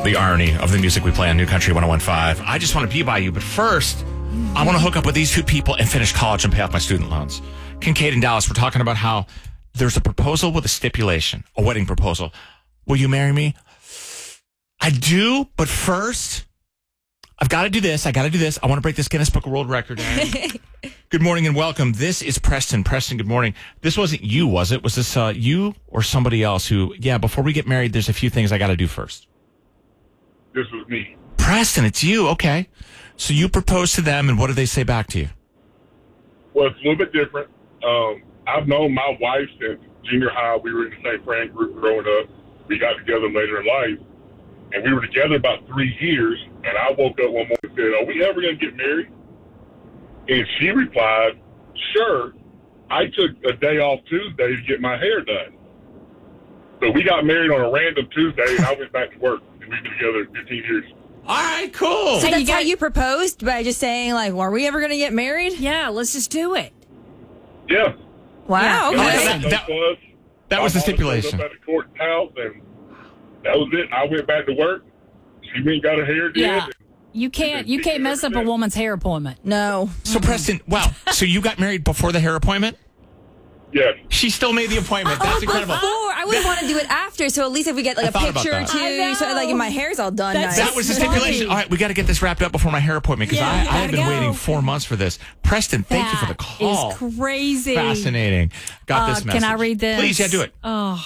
The irony of the music we play on New Country 101.5. I just want to be by you, but first, I want to hook up with these two people and finish college and pay off my student loans. Kincaid and Dallas, we're talking about how there's a proposal with a stipulation, a wedding proposal. Will you marry me? I do, but first, I've got to do this. I want to break this Guinness Book of World Record. Good morning and welcome. This is Preston. Preston, good morning. This wasn't you, was it? Was this you or somebody else who, before we get married, there's a few things I got to do first. This was me. Preston, it's you. Okay. So you proposed to them, and what did they say back to you? Well, it's a little bit different. I've known my wife since junior high. We were in the same friend group growing up. We got together later in life, and we were together about 3 years, and I woke up one morning and said, are we ever going to get married? And she replied, sure. I took a day off Tuesday to get my hair done. So we got married on a random Tuesday, and I went back to work, and we've been together 15 years. All right, cool. So that's how you proposed, by just saying, like, well, are we ever going to get married? Yeah, let's just do it. Yeah. Wow. Yeah. Okay. That was the stipulation. Up at the courthouse, and that was it. I went back to work. She went and got her hair did. Yeah. You can't mess up a woman's hair appointment. No. So, Preston, wow. So you got married before the hair appointment? Yes. She still made the appointment. That's incredible. I would want to do it after, so at least if we get like a picture or two, so like my hair's all done. Nice. That was the stipulation. All right, we got to get this wrapped up before my hair appointment because I have been waiting 4 months for this. Preston, thank you for the call. It's crazy. Fascinating. Got this message. Can I read this? Please, do it. Oh,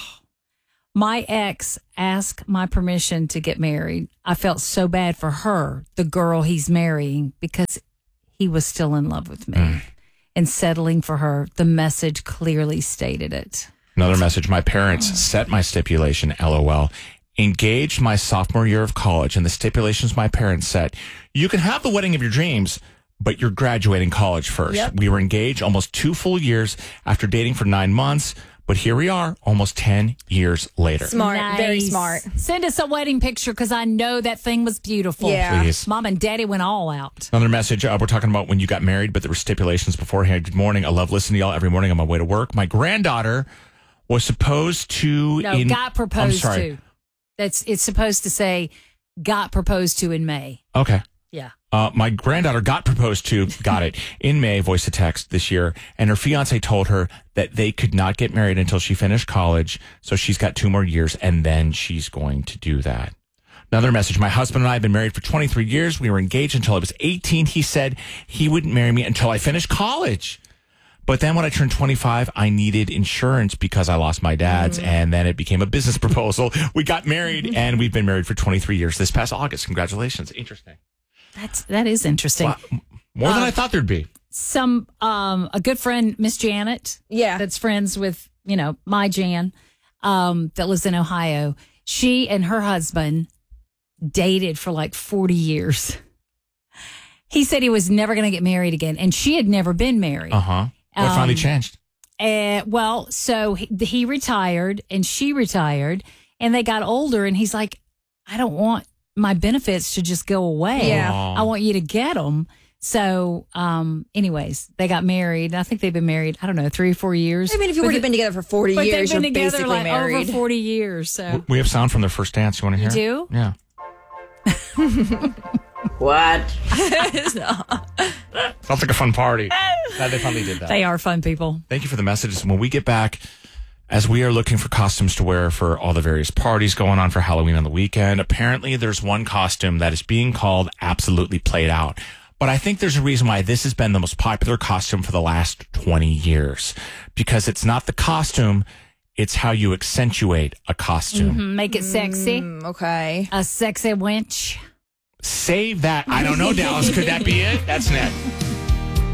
my ex asked my permission to get married. I felt so bad for her, the girl he's marrying, because he was still in love with me. And settling for her, the message clearly stated it. Another message. My parents set my stipulation, LOL. Engaged my sophomore year of college, and the stipulations my parents set. You can have the wedding of your dreams, but you're graduating college first. Yep. We were engaged almost 2 full years after dating for 9 months, but here we are almost 10 years later. Smart. Nice. Very smart. Send us a wedding picture because I know that thing was beautiful. Yeah. Please. Mom and Daddy went all out. Another message. We're talking about when you got married, but there were stipulations beforehand. Good morning. I love listening to y'all every morning on my way to work. My granddaughter was supposed to... got proposed to. It's supposed to say got proposed to in May. Okay. Yeah. My granddaughter got proposed to, in May, voice to text this year, and her fiance told her that they could not get married until she finished college, so she's got 2 more years, and then she's going to do that. Another message. My husband and I have been married for 23 years. We were engaged until I was 18. He said he wouldn't marry me until I finished college. But then when I turned 25, I needed insurance because I lost my dad's, and then it became a business proposal. We got married, and we've been married for 23 years this past August. Congratulations. Interesting. That is interesting. Wow. More than I thought there'd be. A good friend, Miss Janet. Yeah. That's friends with, my Jan, that lives in Ohio. She and her husband dated for like 40 years. He said he was never going to get married again, and she had never been married. Uh-huh. What finally changed? So he retired and she retired, and they got older, and he's like, I don't want my benefits to just go away. Yeah. I want you to get them. So, anyways, they got married. I think they've been married, 3 or 4 years. I mean, if you've already been together for 40 years, they've been you're together basically like married. over 40 years. So We have sound from their first dance. You want to hear? You do? Yeah. What? Sounds like a fun party. Glad they finally did that. They are fun people. Thank you for the messages. When we get back, as we are looking for costumes to wear for all the various parties going on for Halloween on the weekend, apparently there's one costume that is being called absolutely played out. But I think there's a reason why this has been the most popular costume for the last 20 years. Because it's not the costume, it's how you accentuate a costume. Make it sexy. Okay. A sexy wench. Save that. I don't know, Dallas. Could that be it? That's next.